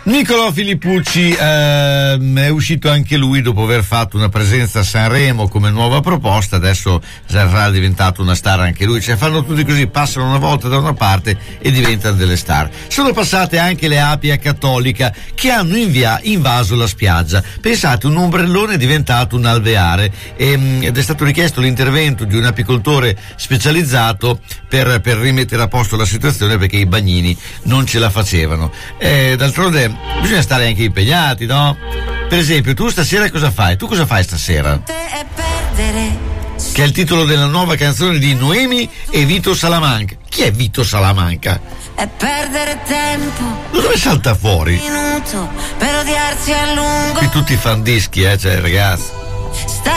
Nicolò Filippucci è uscito anche lui dopo aver fatto una presenza a Sanremo come nuova proposta, adesso sarà diventato una star anche lui, cioè fanno tutti così, passano una volta da una parte e diventano delle star. Sono passate anche le api a Cattolica che hanno invaso la spiaggia. Pensate, un ombrellone è diventato un alveare ed è stato richiesto l'intervento di un apicoltore specializzato per rimettere a posto la situazione perché i bagnini non ce la facevano. D'altronde bisogna stare anche impegnati, no? Per esempio, tu stasera cosa fai? Tu cosa fai stasera? Che è il titolo della nuova canzone di Noemi e Vito Salamanca. Chi è Vito Salamanca? È perdere tempo. Dove salta fuori? Minuto per odiarsi a lungo. Qui tutti fan dischi, cioè ragazzi.